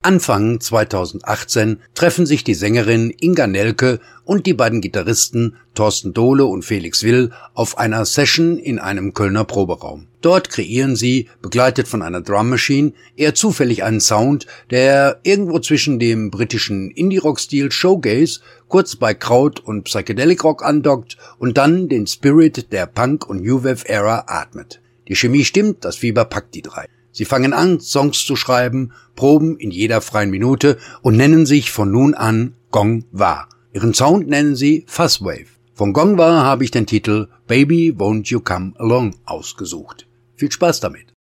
Anfang 2018 treffen sich die Sängerin Inga Nelke und die beiden Gitarristen Thorsten Dohle und Felix Will auf einer Session in einem Kölner Proberaum. Dort kreieren sie, begleitet von einer Drum Machine, eher zufällig einen Sound, der irgendwo zwischen dem britischen Indie-Rock-Stil Showgaze, kurz bei Kraut und Psychedelic Rock andockt und dann den Spirit der Punk- und New Wave-Ära atmet. Die Chemie stimmt, das Fieber packt die drei. Sie fangen an, Songs zu schreiben, proben in jeder freien Minute und nennen sich von nun an Gong Wa. Ihren Sound nennen sie Fuzzwave. Von Gong Wa habe ich den Titel Baby Won't You Come Along ausgesucht. Viel Spaß damit!